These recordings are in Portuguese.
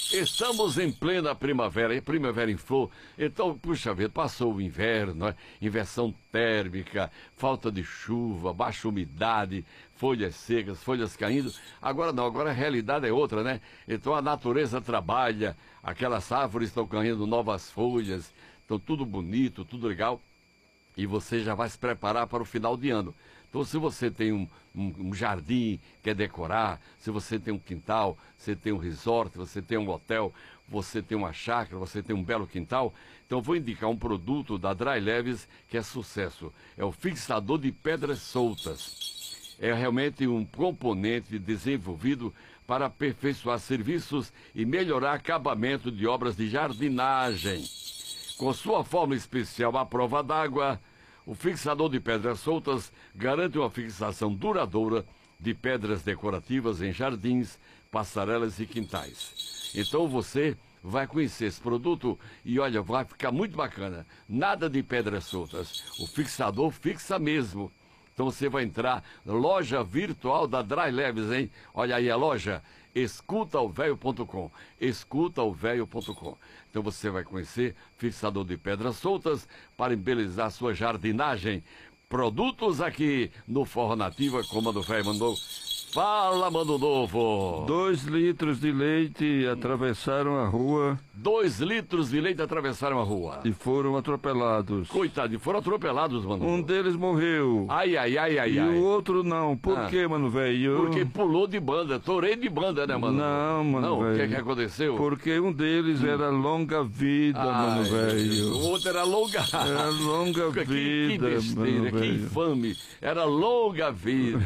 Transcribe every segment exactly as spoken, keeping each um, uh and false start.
Estamos em plena primavera, primavera em flor. Então, puxa vida, passou o inverno, né? Inversão térmica, falta de chuva, baixa umidade, folhas secas, folhas caindo. Agora não, agora a realidade é outra, né? Então a natureza trabalha, aquelas árvores estão caindo novas folhas, estão tudo bonito, tudo legal. E você já vai se preparar para o final de ano. Então, se você tem um, um, um jardim, quer decorar, se você tem um quintal, você tem um resort, você tem um hotel, você tem uma chácara, você tem um belo quintal, então vou indicar um produto da Dry Leves que é sucesso. É o fixador de pedras soltas. É realmente um componente desenvolvido para aperfeiçoar serviços e melhorar acabamento de obras de jardinagem. Com sua fórmula especial à prova d'água, o fixador de pedras soltas garante uma fixação duradoura de pedras decorativas em jardins, passarelas e quintais. Então você vai conhecer esse produto e olha, vai ficar muito bacana. Nada de pedras soltas. O fixador fixa mesmo. Então você vai entrar na loja virtual da Dry Leves, hein? Olha aí a loja, escuta o velho ponto com, escuta o velho ponto com. Então você vai conhecer fixador de pedras soltas para embelezar sua jardinagem. Produtos aqui no Forró Nativa, como a do velho mandou. Fala, Mano Novo! Dois litros de leite atravessaram a rua. Dois litros de leite atravessaram a rua. E foram atropelados. Coitado, foram atropelados, Mano Um Novo. deles morreu. Ai, ai, ai, ai, e ai. o outro não. Por Ah. quê, mano, velho? Porque pulou de banda, torei de banda, né, Mano? Não, mano, Não, o que velho. que aconteceu? Porque um deles Hum. era longa vida, mano, Ai, velho. O outro era longa... Era longa que, vida, que besteira, mano, que velho. infame. Era longa vida.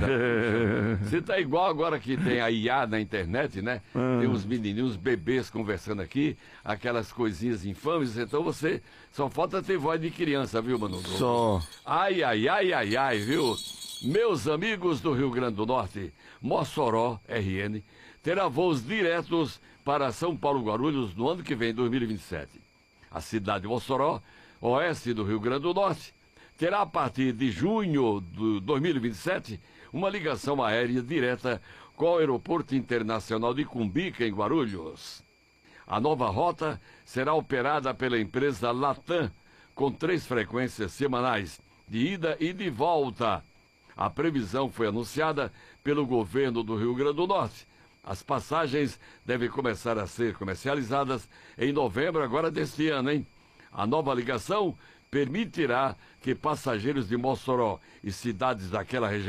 É. Você tá igual agora que tem a I A na internet, né? Ah. Tem uns menininhos, bebês conversando aqui, aquelas coisinhas infames, então você só falta ter voz de criança, viu, Mano? Só. Ai, ai, ai, ai, ai, viu? Meus amigos do Rio Grande do Norte, Mossoró, R N, terá voos diretos para São Paulo Guarulhos no ano que vem, dois mil e vinte e sete. A cidade de Mossoró, oeste do Rio Grande do Norte, terá a partir de junho de dois mil e vinte e sete uma ligação aérea direta com o Aeroporto Internacional de Cumbica, em Guarulhos. A nova rota será operada pela empresa Latam, com três frequências semanais, de ida e de volta. A previsão foi anunciada pelo governo do Rio Grande do Norte. As passagens devem começar a ser comercializadas em novembro agora deste ano, hein? A nova ligação permitirá que passageiros de Mossoró e cidades daquela região